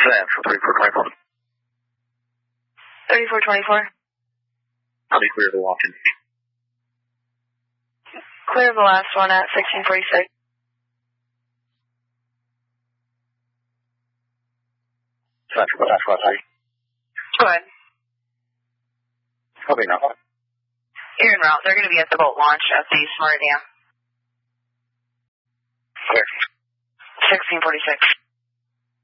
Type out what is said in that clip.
Central 3424. 3424. I'll be clear to walk in. Clear the last one at 1646. Central, that's what I say. Go ahead. Okay, now. You're en route. They're going to be at the boat launch at the Smart Dam. Clear. 1646.